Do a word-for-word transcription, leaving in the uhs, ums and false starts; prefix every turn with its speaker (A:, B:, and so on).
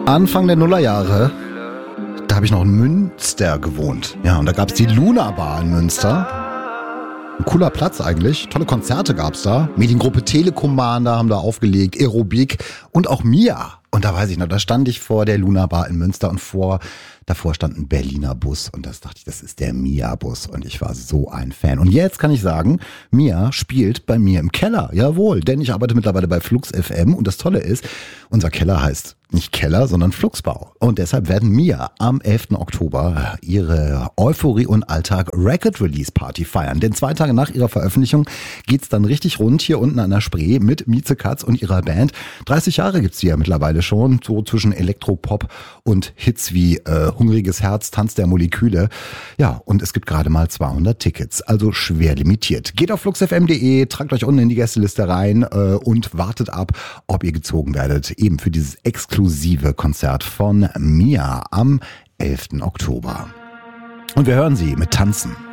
A: Anfang der Nullerjahre, da habe ich noch in Münster gewohnt. Ja, und da gab es die Luna Bar in Münster. Ein cooler Platz eigentlich. Tolle Konzerte gab's da. Mediengruppe Telekommander haben da aufgelegt, Aerobik und auch Mia. Und da weiß ich noch, da stand ich vor der Luna Bar in Münster und vor, davor stand ein Berliner Bus und das dachte ich, das ist der Mia-Bus und ich war so ein Fan. Und jetzt kann ich sagen, Mia spielt bei mir im Keller, jawohl, denn ich arbeite mittlerweile bei Flux F M und das Tolle ist, unser Keller heißt nicht Keller, sondern Fluxbau. Und deshalb werden Mia am elften Oktober ihre Euphorie und Alltag Record Release Party feiern. Denn zwei Tage nach ihrer Veröffentlichung geht's dann richtig rund hier unten an der Spree mit Mieze Katz und ihrer Band. dreißig Jahre gibt's die ja mittlerweile schon, so zwischen Elektropop und Hits wie äh, Hungriges Herz, Tanz der Moleküle. Ja, und es gibt gerade mal zweihundert Tickets, also schwer limitiert. Geht auf flux f m punkt de, tragt euch unten in die Gästeliste rein äh, und wartet ab, ob ihr gezogen werdet, eben für dieses exklusive Konzert von Mia am elften Oktober. Und wir hören sie mit Tanzen.